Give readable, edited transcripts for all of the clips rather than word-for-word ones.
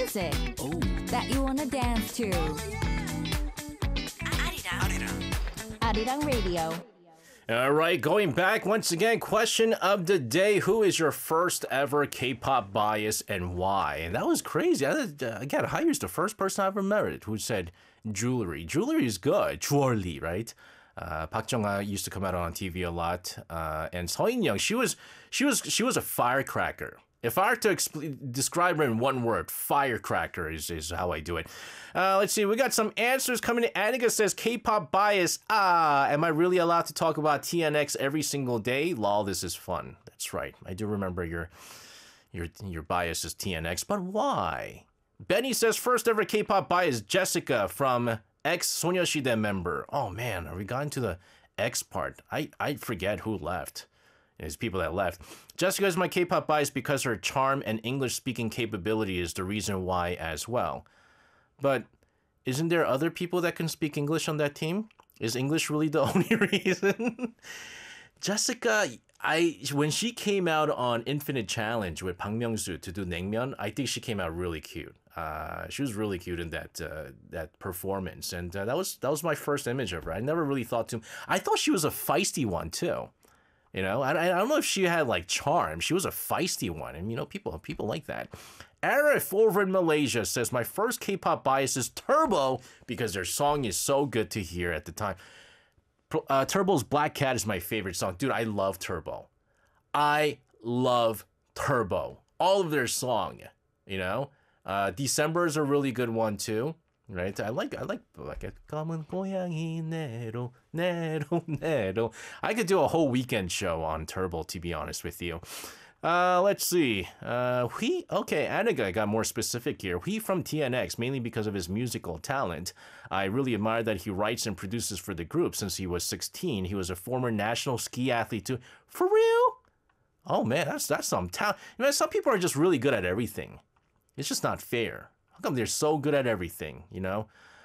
music that you wanna dance to. Arirang Radio. All right, going back once again, question of the day. Who is your first ever K-pop bias and why? And that was crazy. Again, Haiyu's the first person I ever met who said jewelry. Jewelry is good. Jewelry, right? Park Jung-ah used to come out on TV a lot. And Seo In-young, she was a firecracker. If I were to describe her in one word, firecracker is how I do it. Let's see, we got some answers coming in. Annika says, K-pop bias. Am I really allowed to talk about TNX every single day? Lol, this is fun. That's right. I do remember your bias is TNX, but why? Benny says, first ever K-pop bias, Jessica from ex-Soyeonshide member. Oh man, are we gotten to the X part? I forget who left. There's people that left. Jessica is my K-pop bias because her charm and English-speaking capability is the reason why as well. But isn't there other people that can speak English on that team? Is English really the only reason? Jessica, when she came out on Infinite Challenge with Park Myung-soo to do Naengmyeon, I think she came out really cute. She was really cute in that performance, and that was my first image of her. I never really thought I thought she was a feisty one too. You know, I don't know if she had like charm. She was a feisty one, and you know, people like that. Arif over in Malaysia says, my first K-pop bias is Turbo because their song is so good to hear at the time. Turbo's Black Cat is my favorite song. Dude, I love Turbo. I love Turbo. All of their song, you know. December is a really good one too. Right, I like 검은 고양이 내로. I could do a whole weekend show on Turbo, to be honest with you. Let's see. Annika got more specific here. He from TNX, mainly because of his musical talent. I really admire that he writes and produces for the group since he was 16. He was a former national ski athlete too. For real? Oh man, that's some talent. You know, some people are just really good at everything. It's just not fair. How come they're so good at everything, you know?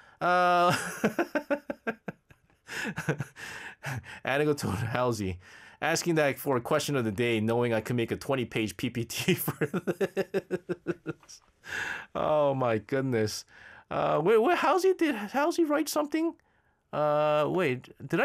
Annika told Halsey, asking that for a question of the day, knowing I could make a 20-page PPT for this. Oh my goodness. Wait, did Halsey write something? Wait, did I